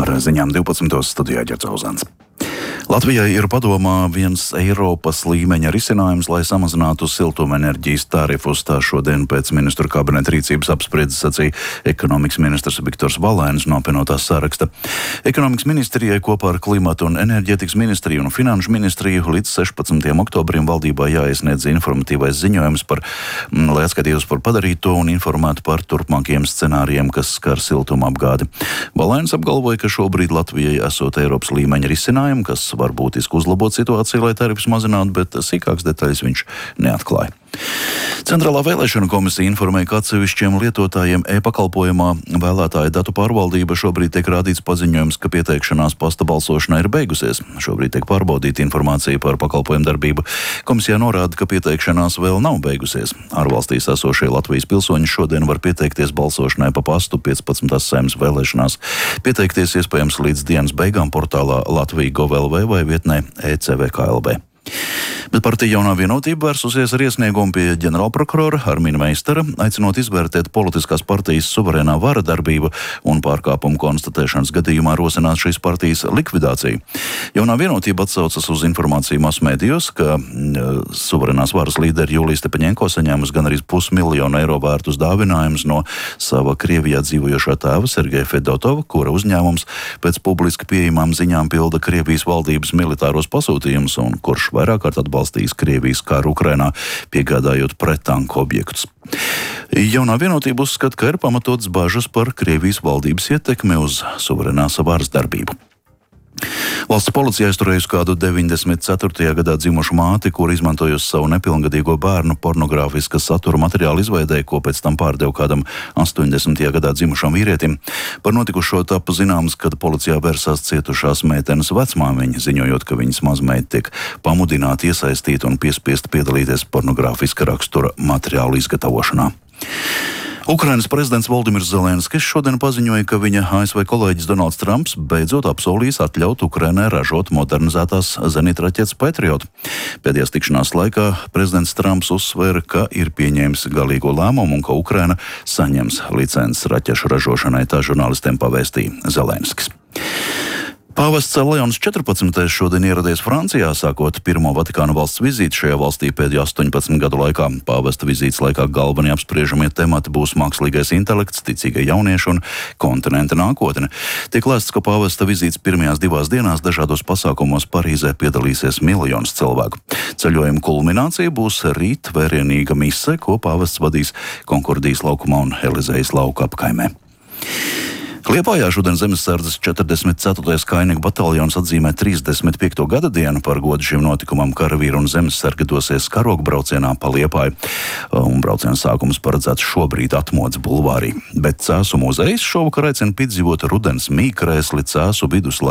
Ar ziņām 12. studijā Ģercauzāns. Latvijai ir padomā viens Eiropas līmeņa risinājums, lai samazinātu siltumenerģijas tarifus. Tā šodien pēc ministru kabineta rīcības apspriedzes sacīja ekonomikas ministrs Viktors Valēns no apvienotās saraksta. Ekonomikas ministrijai kopā ar klimatu un enerģētikas ministriju un finanšu ministriju līdz 16. oktobrim valdībā jāiesniedz informatīvais ziņojums lai atskaitītos par padarīto un informētu par turpmākajiem scenārijiem, kas skar siltuma apgādi. Valēns apgalvoja, ka šobrīd Latvijai esot Eiropas līmeņa risinājumu, kas var būtiski uzlabot situāciju, lai tarifus mazinātu, bet sīkākas detaļas viņš neatklāja. Centrālā vēlēšanu komisija informēja, ka atsevišķiem lietotājiem e-pakalpojumā vēlētāju datu pārvaldība šobrīd tiek rādīts paziņojums, ka pieteikšanās pasta balsošanai ir beigusies. Šobrīd tiek pārbaudīta informācija par pakalpojumu darbību. Komisijā norāda, ka pieteikšanās vēl nav beigusies. Ārvalstīs esošie Latvijas pilsoņi šodien var pieteikties balsošanai pa pastu 15. Saeimas vēlēšanās. Pieteikties iespējams līdz dienas beigām portālā Latvija.gov.lv vai vietnē ECVK.lv. Bet partija Jaunā Vienotība vērsusies ar iesniegumu pie ģenerālprokurora Armina Meistara, aicinot izvērtēt politiskās partijas suverēnā vara darbību un pārkāpumu konstatēšanas gadījumā rosināt šīs partijas likvidāciju. Jaunā Vienotība atsaucas uz informāciju masmēdijos, ka suverēnās varas līderi Julija Stepaņenko saņēmusi gan arī $500,000 vērtus dāvinājumus no sava Krievijā dzīvojošā tēva Sergeja Fedotova, kura uzņēmums pēc publiski pieejamām ziņām pilda Krievijas valdības militāros pasūtījumus un kurš vairāk kārt atbalstījis Krievijas karu Ukrainā, piegādājot prettanku objektus. Jaunā Vienotība uzskata, ka ir pamatotas bažas par Krievijas valdības ietekmi uz suverēnās varas darbību. Valsts policija aizturējusi kādu 94. gadā dzimušu māti, kur izmantojusi savu nepilngadīgo bērnu pornogrāfiska satura materiālu izveidē, ko pēc tam pārdeva kādam 80. gadā dzimušam vīrietim. Par notikušo tapu zināms, kad policijā vērsās cietušās meitenes vecmāmiņa, ziņojot, ka viņas mazmeita tiek pamudināta iesaistīt un piespiest piedalīties pornogrāfiska rakstura materiālu izgatavošanā. Ukrainas prezidents Voldimirs Zelenskis šodien paziņoja, ka viņa ASV kolēģis Donalds Trumps beidzot apsolījis atļaut Ukrainai ražot modernizētās zenītraķetes Patriot. Pēdējās tikšanās laikā prezidents Trumps uzsvēra, ka ir pieņēmis galīgo lēmumu un ka Ukraina saņems licences raķešu ražošanai, tā žurnālistiem pavēstīja Zelenskis. Pāvests Leons 14. šodien ieradies Francijā, sākot pirmo Vatikāna valsts vizīti šajā valstī pēdējo 18 gadu laikā. Pāvesta vizītes laikā galvenie apspriežamie temati būs mākslīgais intelekts, ticīgie jaunieši un kontinenta nākotne. Tiek lēsts, ka pāvesta vizītes pirmajās 2 dienās dažādos pasākumos Parīzē piedalīsies miljonus cilvēku. Ceļojuma kulminācija būs rīt vērienīga mise, ko pāvests vadīs Konkordijas laukumā un Elizejas lauka apkaimē. Liepājā šodien Zemesardzes 44. kājnieku bataljons atzīmē 35. gada dienu. Par godu šim notikumam karavīri un zemesargi dosies karogu braucienā pa Liepāju. Un brauciena sākums paredzēts šobrīd Atmodas bulvārī. Bet Cēsu muzejs šovakar aicina piedzīvot rudens mīkrēsli Cēsu viduslaiku